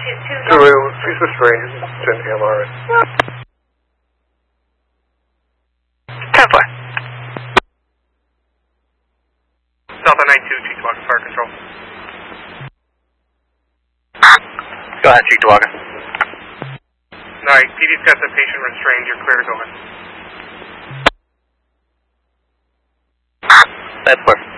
She's restrained. Just 10 MRS. 10-4. Delta 92, Cheektowaga, fire control. Go ahead, Cheektowaga. Alright, PD's got the patient restrained. You're clear to go in. 10-4.